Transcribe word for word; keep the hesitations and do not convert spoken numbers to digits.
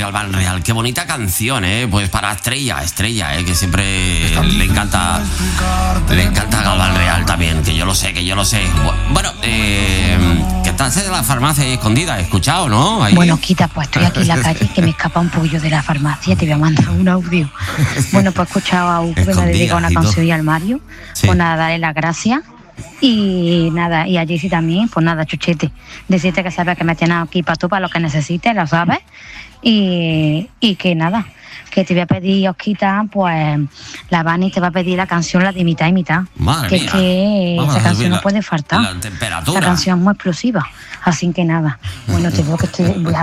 Galván Real, qué bonita canción, ¿eh? Pues para Estrella, Estrella, ¿eh? Que siempre le encanta, le encanta Galván Real también, que yo lo sé, que yo lo sé. Bueno, eh, que estás en la farmacia ahí escondida, ¿he escuchado, no? Ahí. Bueno, Quita, pues estoy aquí en la calle, que me escapa un poquillo de la farmacia, te voy a mandar un audio. Bueno, pues he escuchado a Hugo que me dedica una canción y al Mario, sí. Pues nada, darle las gracias. Y nada, y a Jessy también, pues nada, chuchete. Decirte que sabes que me tienes aquí para tú, para lo que necesites, lo sabes. Y, y que nada, que te voy a pedir, Osquita, pues la Vani te va a pedir la canción, la de mitad y mitad. Madre que mía. es que Vamos esa canción la, no puede faltar. La temperatura. La canción es muy explosiva. Así que nada, bueno, te digo que estoy, voy a